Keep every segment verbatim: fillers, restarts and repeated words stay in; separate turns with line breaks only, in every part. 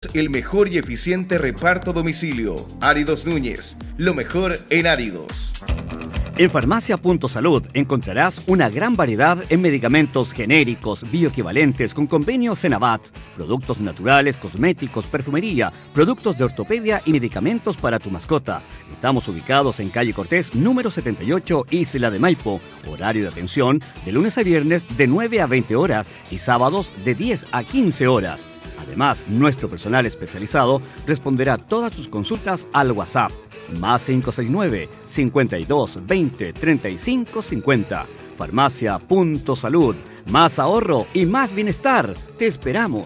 el mejor y eficiente reparto a domicilio. Áridos Núñez, lo mejor en áridos.
En Farmacia Punto Salud encontrarás una gran variedad en medicamentos genéricos, bioequivalentes con convenio Senavat, productos naturales, cosméticos, perfumería, productos de ortopedia y medicamentos para tu mascota. Estamos ubicados en calle Cortés, número setenta y ocho, Isla de Maipo. Horario de atención de lunes a viernes de nueve a veinte horas y sábados de diez a quince horas. Además, nuestro personal especializado responderá todas sus consultas al WhatsApp. Más cinco seis nueve, cincuenta y dos, veinte, treinta y cinco, cincuenta. Farmacia Punto Salud. Más ahorro y más bienestar. Te esperamos.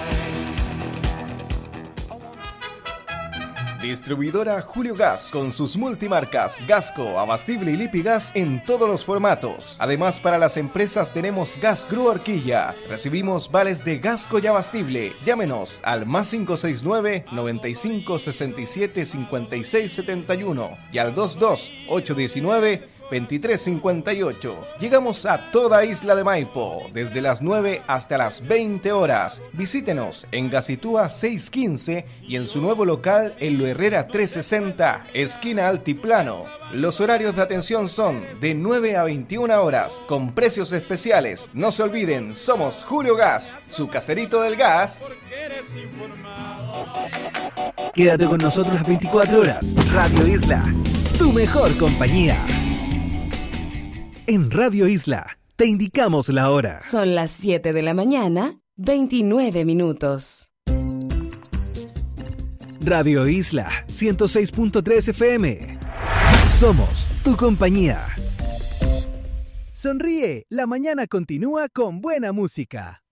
Distribuidora Julio Gas, con sus multimarcas Gasco, Abastible y Lipigas en todos los formatos. Además, para las empresas tenemos Gas Grúa Horquilla. Recibimos vales de Gasco y Abastible. Llámenos al más cinco seis nueve, noventa y cinco, sesenta y siete, cincuenta y seis setenta y uno y al veintidós, ochocientos diecinueve, veintitrés cincuenta y ocho. Llegamos a toda Isla de Maipo, desde las nueve hasta las veinte horas. Visítenos en Gacitúa seiscientos quince y en su nuevo local en Lo Herrera trescientos sesenta, esquina Altiplano. Los horarios de atención son de nueve a veintiuna horas, con precios especiales. No se olviden, somos Julio Gas, su caserito del gas.
Quédate con nosotros las veinticuatro horas. Radio Isla, tu mejor compañía. En Radio Isla, te indicamos la hora.
Son las siete de la mañana, veintinueve minutos.
Radio Isla, ciento seis punto tres F M. Somos tu compañía. Sonríe, la mañana continúa con buena música.